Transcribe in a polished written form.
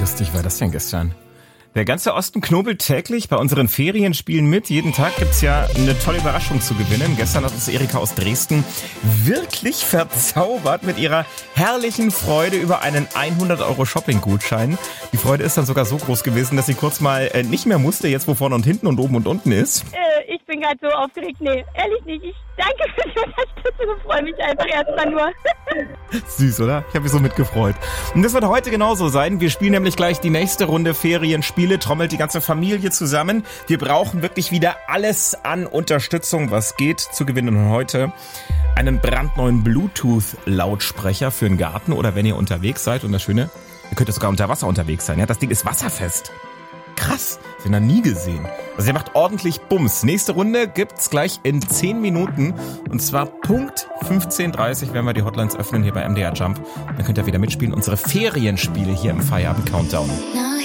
lustig war das denn gestern? Der ganze Osten knobelt täglich bei unseren Ferienspielen mit. Jeden Tag gibt's ja eine tolle Überraschung zu gewinnen. Gestern hat uns Erika aus Dresden wirklich verzaubert mit ihrer herrlichen Freude über einen 100€ Shopping-Gutschein. Die Freude ist dann sogar so groß gewesen, dass sie kurz mal nicht mehr musste, jetzt wo vorne und hinten und oben und unten ist. Ich bin gerade so aufgeregt. Nee, ehrlich nicht. Ich danke für die Unterstützung und freue mich einfach erstmal nur. Süß, oder? Ich habe mich so mitgefreut. Und das wird heute genauso sein. Wir spielen nämlich gleich die nächste Runde Ferienspiele, trommelt die ganze Familie zusammen. Wir brauchen wirklich wieder alles an Unterstützung, was geht, zu gewinnen. Und heute einen brandneuen Bluetooth-Lautsprecher für den Garten oder wenn ihr unterwegs seid. Und das Schöne, ihr könnt ja sogar unter Wasser unterwegs sein. Ja, das Ding ist wasserfest. Krass, das habe ich noch nie gesehen. Also ihr macht ordentlich Bums. Nächste Runde gibt's gleich in 10 Minuten. Und zwar Punkt 15:30 werden wir die Hotlines öffnen hier bei MDR Jump. Dann könnt ihr wieder mitspielen. Unsere Ferienspiele hier im Feierabend Countdown.